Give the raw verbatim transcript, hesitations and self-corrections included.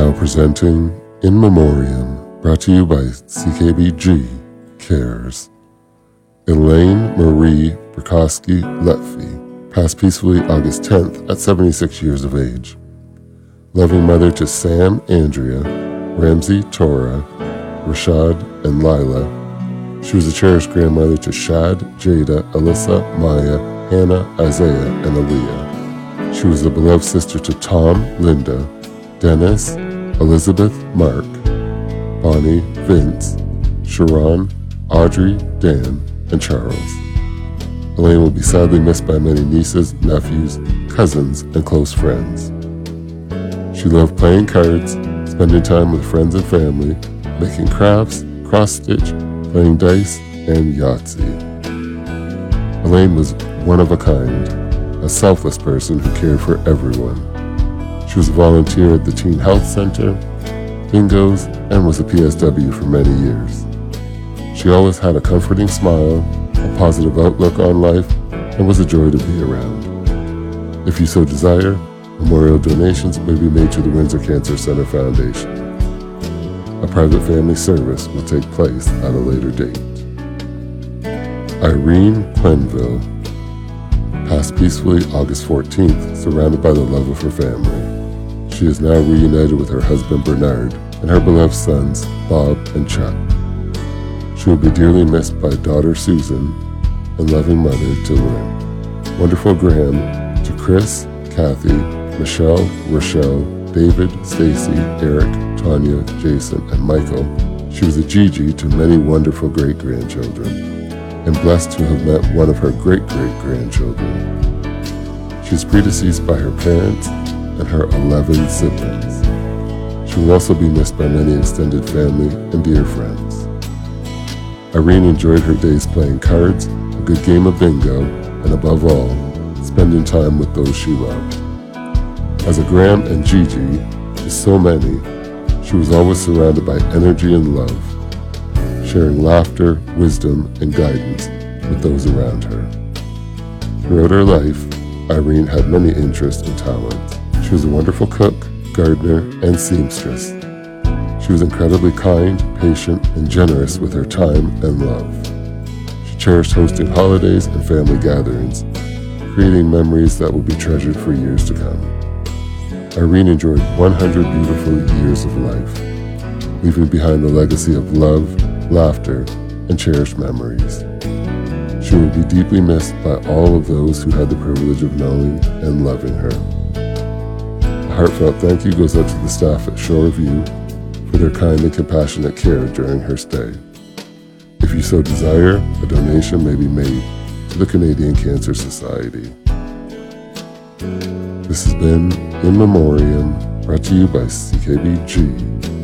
Now presenting In Memoriam, brought to you by C K B G Cares. Elaine Marie Burkowski Letfi passed peacefully August tenth at seventy-six years of age. Loving mother to Sam, Andrea, Ramsey, Tora, Rashad, and Lila, she was a cherished grandmother to Shad, Jada, Alyssa, Maya, Hannah, Isaiah, and Aaliyah. She was a beloved sister to Tom, Linda, Dennis, Elizabeth, Mark, Bonnie, Vince, Sharon, Audrey, Dan, and Charles. Elaine will be sadly missed by many nieces, nephews, cousins, and close friends. She loved playing cards, spending time with friends and family, making crafts, cross-stitch, playing dice, and Yahtzee. Elaine was one of a kind, a selfless person who cared for everyone. She was a volunteer at the Teen Health Center, bingos, and was a P S W for many years. She always had a comforting smile, a positive outlook on life, and was a joy to be around. If you so desire, memorial donations may be made to the Windsor Cancer Center Foundation. A private family service will take place at a later date. Irene Quenville passed peacefully August fourteenth, surrounded by the love of her family. She is now reunited with her husband Bernard and her beloved sons Bob and Chuck. She will be dearly missed by daughter Susan and loving mother to Lynn. Wonderful Graham to Chris, Kathy, Michelle, Rochelle, David, Stacy, Eric, Tanya, Jason, and Michael. She was a Gigi to many wonderful great-grandchildren, and blessed to have met one of her great-great-grandchildren. She is predeceased by her parents and her eleven siblings. She will also be missed by many extended family and dear friends. Irene enjoyed her days playing cards, a good game of bingo, and above all, spending time with those she loved. As a Graham and Gigi to so many, she was always surrounded by energy and love, sharing laughter, wisdom, and guidance with those around her. Throughout her life, Irene had many interests and talents. She was a wonderful cook, gardener, and seamstress. She was incredibly kind, patient, and generous with her time and love. She cherished hosting holidays and family gatherings, creating memories that will be treasured for years to come. Irene enjoyed one hundred beautiful years of life, leaving behind a legacy of love, laughter, and cherished memories. She will be deeply missed by all of those who had the privilege of knowing and loving her. A heartfelt thank you goes out to the staff at Shoreview for their kind and compassionate care during her stay. If you so desire, a donation may be made to the Canadian Cancer Society. This has been In Memoriam, brought to you by C K B G